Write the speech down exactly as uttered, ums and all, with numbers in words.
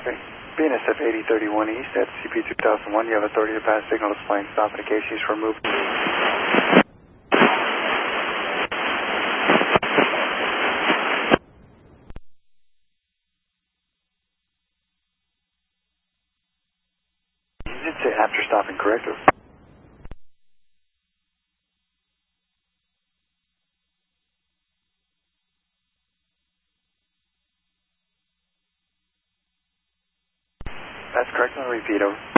Copy. B N S F eighty thirty-one East at C P two thousand one. You have authority to pass signal displaying stop indications for move. You did say after stopping, correct? That's correct. I'll repeat over.